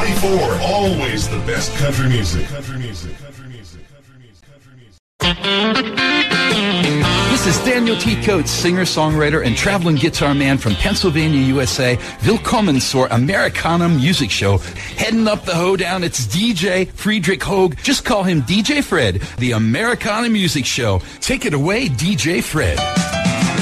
94, always the best country music. Country music. Country music. Country music. Country music. This is Daniel T. Coates, singer-songwriter and traveling guitar man from Pennsylvania, USA. Willkommen zur Americana Music Show. Heading up the hoedown, it's DJ Friedrich Hoag. Just call him DJ Fred, the Americana Music Show. Take it away, DJ Fred.